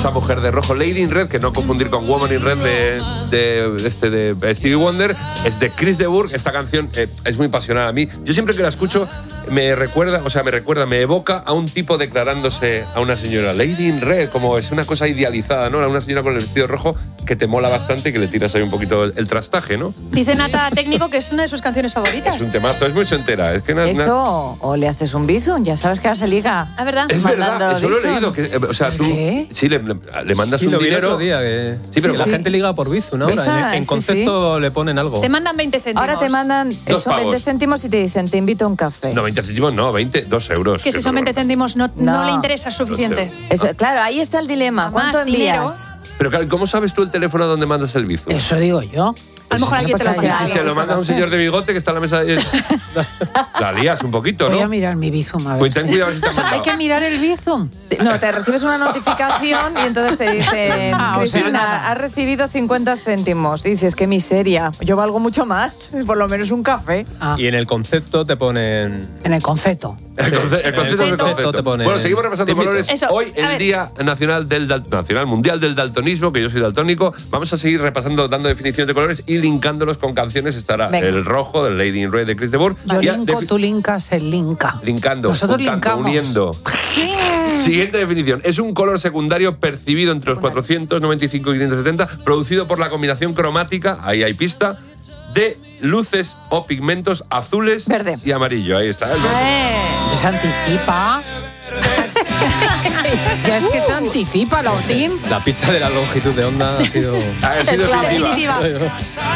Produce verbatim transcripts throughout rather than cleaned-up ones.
esa mujer de rojo. Lady in Red, que no confundir con Woman in Red de, de, este, de Stevie Wonder, es de Chris de Burgh. Esta canción eh, es muy pasional a mí. Yo siempre que la escucho me recuerda, o sea, me recuerda, me evoca a un tipo declarándose a una señora. Lady in Red, como es una cosa idealizada, ¿no? Una señora con el vestido rojo que te mola bastante y que le tiras ahí un poquito el, el trastaje, ¿no? Dice Nata Técnico que es una de sus canciones favoritas. Es un temazo, es muy entera. Es que na, Eso, na... o le haces un bizum, ya sabes que ahora se liga. ¿A verdad? Es verdad, eso lo he leído. Que, o sea, tú ¿Qué? sí le, le mandas sí, un lo vi dinero. El otro día, que sí, pero sí, la sí. gente liga por Bizum, ¿no? Bizum, en, en sí, concepto sí. le ponen algo. Te mandan veinte céntimos. Ahora te mandan eso, veinte céntimos y te dicen, te invito a un café. No, veinte céntimos, no, veinte, dos euros. Es que si son veinte céntimos no, no. no le interesa suficiente. Eso, claro, ahí está el dilema. ¿Cuánto Más envías? dinero. Pero ¿cómo sabes tú el teléfono donde mandas el bizum? Eso digo yo. A lo mejor alguien te lo manda. Si se lo manda a un señor de bigote que está en la mesa de... La lías un poquito, ¿no? Voy a mirar mi bizum, a ver. Pues ten cuidado si te o sea, hay que mirar el bizum. No, te recibes una notificación y entonces te dicen, ah, Cristina, o sea, has recibido cincuenta céntimos. Y dices, qué miseria, yo valgo mucho más, por lo menos un café. Ah. Y en el concepto te ponen... En el concepto. El, conce el concepto del concepto. Te pone... Bueno, seguimos repasando colores. Eso, Hoy, el Día Nacional del Dal Nacional Mundial del Daltonismo, que yo soy daltónico. Vamos a seguir repasando, dando definiciones de colores y linkándolos con canciones. Estará Venga. el rojo, del Lady in Red de Chris de Burgh. Yo linko, tú linkas, el linka. Linkando, Nosotros juntando, linkamos. uniendo. Siguiente definición. Es un color secundario percibido entre los cuatrocientos noventa y cinco y quinientos setenta, producido por la combinación cromática, ahí hay pista, de luces o pigmentos azules Verde. y amarillo. Ahí está. Se anticipa. Ya es que se anticipa, Lautín. La pista de la longitud de onda ha sido... Ha sido clave, definitiva. definitiva.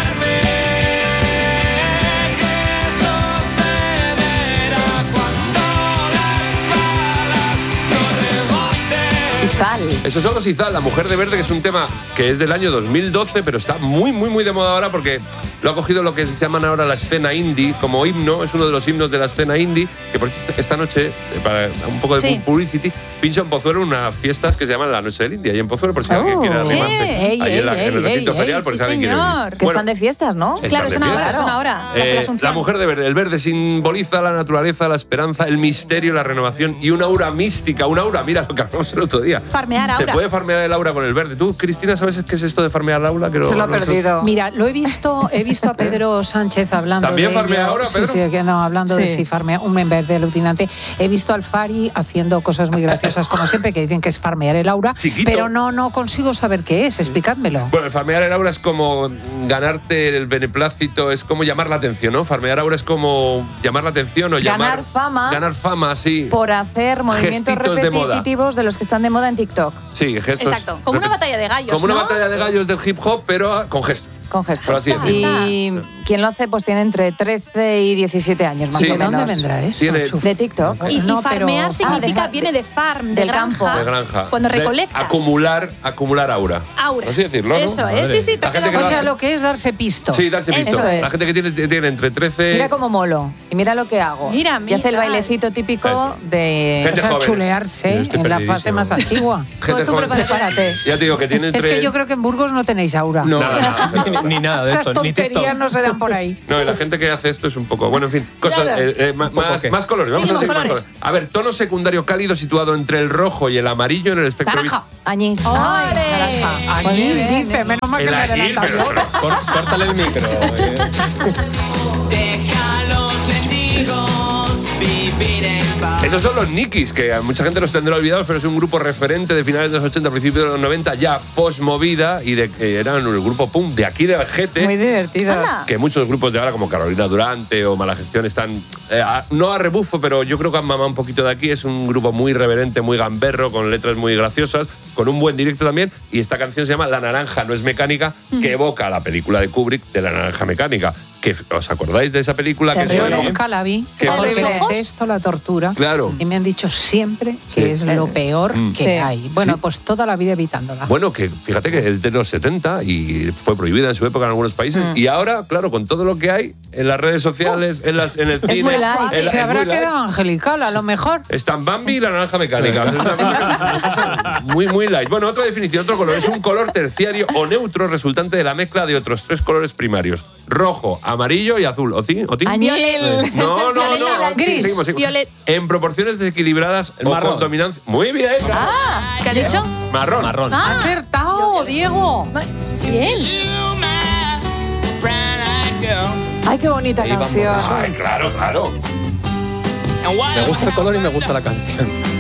Izal. Esos son los Izal, La Mujer de Verde, que es un tema que es del año dos mil doce, pero está muy, muy, muy de moda ahora porque lo ha cogido lo que se llaman ahora la escena indie como himno. Es uno de los himnos de la escena indie, que por esta noche, para un poco de Sí. publicity, pincha en Pozuelo unas fiestas que se llaman la Noche del Indie, ahí en Pozuelo, por si Oh. alguien quiere arrimarse. Ey, ahí en, la, ey, en el ey, recinto ey, ferial, por sí, si alguien quiere señor. venir. Que Bueno, están de fiestas, ¿no? Están Claro, de es una hora, fiesta. es una hora. Hasta Eh, la Asunción. la mujer de verde. El verde simboliza la naturaleza, la esperanza, el misterio, la renovación y una aura mística. Un aura, mira lo que hablamos el otro día. Farmear Se aura. puede farmear el aura con el verde. ¿Tú, Cristina, sabes qué es esto de farmear el aura? Que Se lo ha no- perdido. Mira, lo he visto, he visto a Pedro Sánchez hablando ¿También de farmea ello. ahora, Pedro? Sí, sí, que no, hablando de Sí. si farmea, un verde alucinante. He visto al Fari haciendo cosas muy graciosas, como siempre, que dicen que es farmear el aura, Chiquito. pero no, no consigo saber qué es, explicádmelo. Bueno, el farmear el aura es como ganarte el beneplácito, es como llamar la atención, ¿no? Farmear aura es como llamar la atención o llamar... Ganar fama. Ganar fama, sí. Por hacer movimientos Gestitos de moda. repetitivos de, los que están de moda en TikTok. Sí, gestos. Exacto, como una batalla de gallos, Como una ¿no? batalla de gallos del hip hop, pero con gestos. Con Por gestos. así decirlo. Y quien lo hace, pues tiene entre trece y diecisiete años, más Sí. o ¿De menos. dónde vendrá eso? Tiene- Chuf? De TikTok. Y, y No, pero- farmear Ah, significa, de- viene de farm, de del granja. campo. De granja. Cuando De recolectas. acumular, acumular aura. Aura. Por así decirlo, ¿no? Eso es, sí, sí, te La gente queda que O lo sea, hace- lo que es darse pisto. Sí, darse Eso visto. es. La gente que tiene, tiene entre trece... Mira cómo molo. Y mira lo que hago. Mira, Y hace el mira. bailecito típico Eso. de... Gente O sea, joven. chulearse Yo estoy en la fase perdidísimo. más antigua. gente tú joven. prepárate. Ya te digo que tiene entre... Es que yo creo que en Burgos no tenéis aura. No, Nada, nada. ni, ni nada de Esas esto, ni tonterías TikTok. no se dan por ahí. No, y la gente que hace esto es un poco... Bueno, en fin, cosas... Claro. eh, eh, ma- más, qué? más colores. Vamos Sí, a decir con más colores. colores. A ver, tono secundario cálido situado entre el rojo y el amarillo en el espectro Naranja. vis- Añí. ¡Ole! naranja. Pues Allí bien, dice, bien. menos mal que El me aguil, adelanta pero- yo. pero- Cor- Córtale el micro. eh. Deja a los mendigos vivir en paz. Esos son los Nikis, que a mucha gente los tendrá olvidados, pero es un grupo referente de finales de los ochenta, principios de los noventa, ya post-movida, y de, eh, eran el grupo punk de aquí de Algete. Muy divertidos. Anda. Que muchos grupos de ahora, como Carolina Durante o Mala Gestión, están eh, a- no a rebufo, pero yo creo que han mamado un poquito de aquí. Es un grupo muy reverente, muy gamberro, con letras muy graciosas, con un buen directo también. Y esta canción se llama La naranja no es mecánica, que evoca la película de Kubrick de La naranja mecánica. Que, ¿os acordáis de esa película? Que Terrible. suena- Nunca la vi, Qué porque horrible. detesto la tortura. Claro. Y me han dicho siempre que Sí. es lo peor Mm. que Sí. hay. Bueno, Sí. pues toda la vida evitándola. Bueno, que fíjate que es de los setenta y fue prohibida en su época en algunos países. Y ahora, claro, con todo lo que hay en las redes sociales, en, las, en el cine. muy light. en la- Se es habrá muy light. quedado angelical, a lo mejor. Están Bambi y la naranja mecánica. Es una, una cosa Muy, muy light. Bueno, otra definición, otro color. Es un color terciario o neutro resultante de la mezcla de otros tres colores primarios. Rojo, amarillo y azul. ¿Otín? ¿Otín? Añil. No, no, no. Violeta, Sí, gris, seguimos, seguimos. violet. En proporciones desequilibradas El o marrón. con dominancia. Muy bien. Ah, ¿qué has dicho? Marrón. Marrón. Ah, ¡Acertado, Diego! bien. Ay, qué bonita Ahí vamos. canción. Ay, claro, claro. Me gusta el color y me gusta la canción.